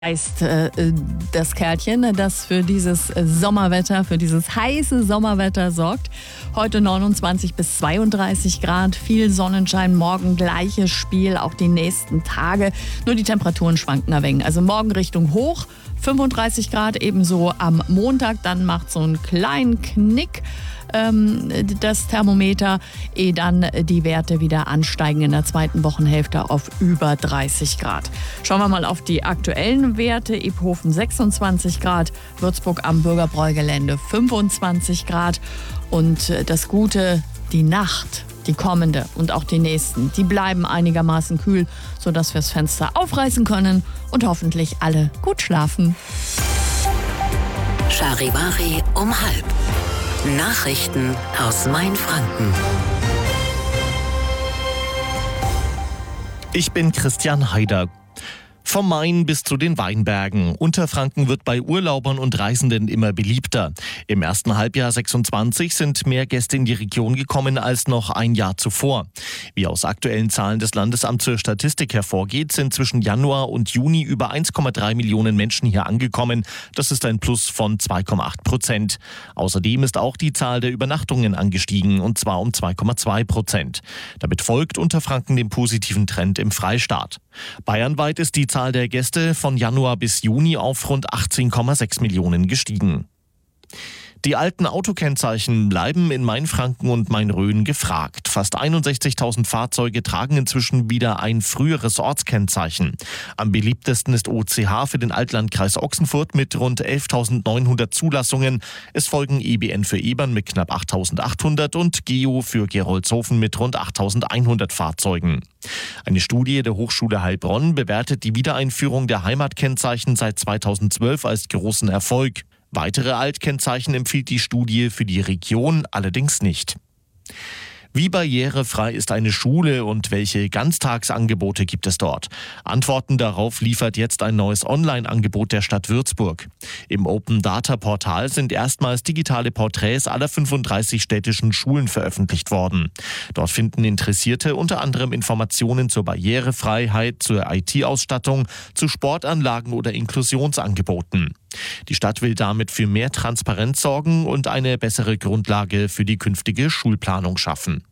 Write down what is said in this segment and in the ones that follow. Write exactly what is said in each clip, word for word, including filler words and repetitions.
heißt äh, das Kärtchen, das für dieses Sommerwetter, für dieses heiße Sommerwetter sorgt. Heute neunundzwanzig bis zweiunddreißig Grad, viel Sonnenschein, morgen gleiches Spiel, auch die nächsten Tage. Nur die Temperaturen schwanken ein wenig. Also morgen Richtung hoch, fünfunddreißig Grad, ebenso am Montag. Dann macht so einen kleinen Knick ähm, das Thermometer, ehe dann die Werte wieder ansteigen in der zweiten Wochenhälfte auf über dreißig Grad. Schauen wir mal auf die aktuellen Werte. Iphofen sechsundzwanzig Grad, Würzburg am Bürgerbräu-Gelände fünfundzwanzig Grad. Und das Gute, die Nacht, die kommende und auch die nächsten, die bleiben einigermaßen kühl, sodass wir das Fenster aufreißen können und hoffentlich alle gut schlafen. Charivari um halb. Nachrichten aus Mainfranken. Ich bin Christian Haider. Vom Main bis zu den Weinbergen. Unterfranken wird bei Urlaubern und Reisenden immer beliebter. Im ersten Halbjahr sechsundzwanzig sind mehr Gäste in die Region gekommen als noch ein Jahr zuvor. Wie aus aktuellen Zahlen des Landesamts für Statistik hervorgeht, sind zwischen Januar und Juni über eins Komma drei Millionen Menschen hier angekommen. Das ist ein Plus von zwei Komma acht Prozent. Außerdem ist auch die Zahl der Übernachtungen angestiegen, und zwar um zwei Komma zwei Prozent. Damit folgt Unterfranken dem positiven Trend im Freistaat. Bayernweit ist die Zahl der Gäste von Januar bis Juni auf rund achtzehn Komma sechs Millionen gestiegen. Die alten Autokennzeichen bleiben in Mainfranken und Main-Rhön gefragt. Fast einundsechzigtausend Fahrzeuge tragen inzwischen wieder ein früheres Ortskennzeichen. Am beliebtesten ist O C H für den Altlandkreis Ochsenfurt mit rund elftausendneunhundert Zulassungen. Es folgen E B N für Ebern mit knapp achttausendachthundert und Geo für Gerolzhofen mit rund achttausendeinhundert Fahrzeugen. Eine Studie der Hochschule Heilbronn bewertet die Wiedereinführung der Heimatkennzeichen seit zweitausendzwölf als großen Erfolg. Weitere Altkennzeichen empfiehlt die Studie für die Region allerdings nicht. Wie barrierefrei ist eine Schule und welche Ganztagsangebote gibt es dort? Antworten darauf liefert jetzt ein neues Online-Angebot der Stadt Würzburg. Im Open-Data-Portal sind erstmals digitale Porträts aller fünfunddreißig städtischen Schulen veröffentlicht worden. Dort finden Interessierte unter anderem Informationen zur Barrierefreiheit, zur I T-Ausstattung, zu Sportanlagen oder Inklusionsangeboten. Die Stadt will damit für mehr Transparenz sorgen und eine bessere Grundlage für die künftige Schulplanung schaffen.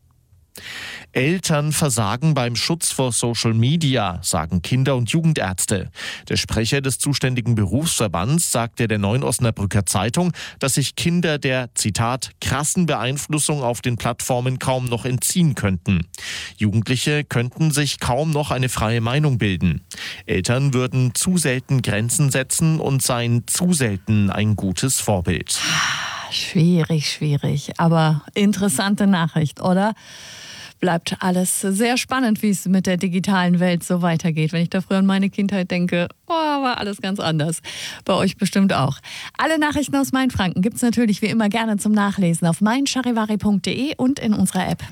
Eltern versagen beim Schutz vor Social Media, sagen Kinder- und Jugendärzte. Der Sprecher des zuständigen Berufsverbands sagte der Neuen Osnabrücker Zeitung, dass sich Kinder der, Zitat, krassen Beeinflussung auf den Plattformen kaum noch entziehen könnten. Jugendliche könnten sich kaum noch eine freie Meinung bilden. Eltern würden zu selten Grenzen setzen und seien zu selten ein gutes Vorbild. Schwierig, schwierig, aber interessante Nachricht, oder? Bleibt alles sehr spannend, wie es mit der digitalen Welt so weitergeht. Wenn ich da früher an meine Kindheit denke, oh, war alles ganz anders. Bei euch bestimmt auch. Alle Nachrichten aus Mainfranken gibt es natürlich wie immer gerne zum Nachlesen auf mein charivari punkt de und in unserer App.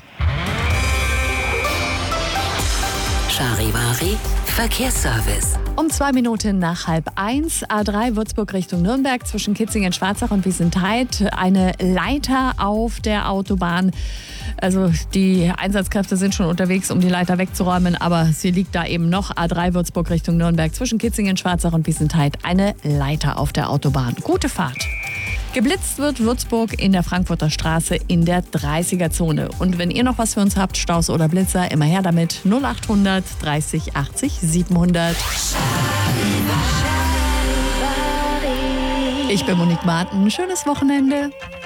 Charivari Verkehrsservice. Um zwei Minuten nach halb eins, A drei Würzburg Richtung Nürnberg zwischen Kitzingen, Schwarzach und Wiesenthal. Eine Leiter auf der Autobahn. Also die Einsatzkräfte sind schon unterwegs, um die Leiter wegzuräumen, aber sie liegt da eben noch. A drei Würzburg Richtung Nürnberg zwischen Kitzingen, Schwarzach und Wiesenthal. Eine Leiter auf der Autobahn. Gute Fahrt. Geblitzt wird Würzburg in der Frankfurter Straße in der dreißiger-Zone. Und wenn ihr noch was für uns habt, Staus oder Blitzer, immer her damit. null achthundert dreißig achtzig siebenhundert. Ich bin Monique Martin. Schönes Wochenende.